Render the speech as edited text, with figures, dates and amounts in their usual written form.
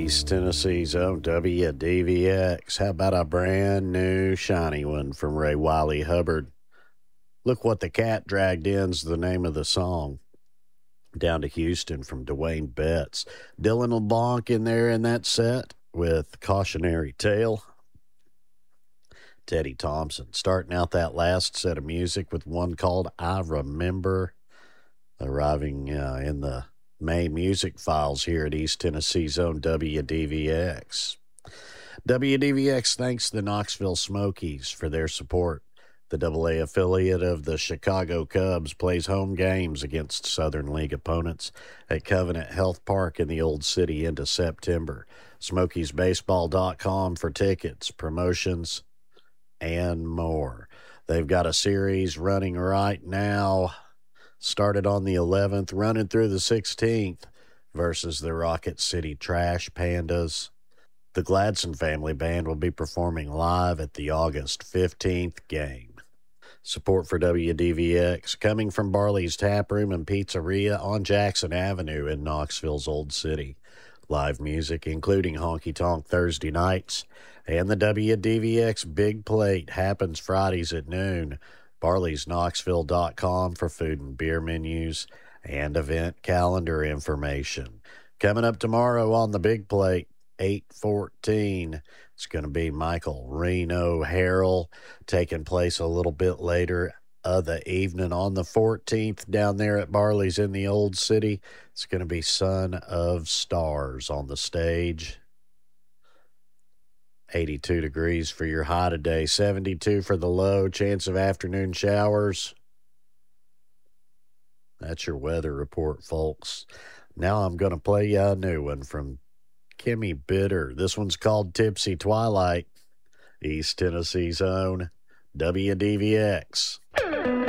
East Tennessee's own WDVX. How about a brand new shiny one from Ray Wiley Hubbard? Look What the Cat Dragged In's the name of the song. Down to Houston from Dwayne Betts. Dylan LeBlanc in there in that set with Cautionary Tale. Teddy Thompson starting out that last set of music with one called I Remember, arriving in the May music files here at East Tennessee's own WDVX. WDVX thanks the Knoxville Smokies for their support. The AA affiliate of the Chicago Cubs plays home games against Southern League opponents at Covenant Health Park in the Old City into September. SmokiesBaseball.com for tickets, promotions, and more. They've got a series running right now, started on the 11th, running through the 16th, versus the Rocket City Trash Pandas. The Gladson Family Band will be performing live at the August 15th game. Support for WDVX coming from Barley's Tap Room and Pizzeria on Jackson Avenue in Knoxville's Old City. Live music, including Honky Tonk Thursday nights, and the WDVX Big Plate happens Fridays at noon. Barley'sKnoxville.com for food and beer menus and event calendar information. Coming up tomorrow on the Big Plate, 8:14, it's going to be Michael Reno Harrell, taking place a little bit later the evening on the 14th down there at Barley's in the Old City. It's going to be Son of Stars on the stage. 82 degrees for your high today, 72 for the low, chance of afternoon showers. That's your weather report, folks. Now I'm going to play you a new one from Kimmy Bitter. This one's called Tipsy Twilight. East Tennessee's own WDVX.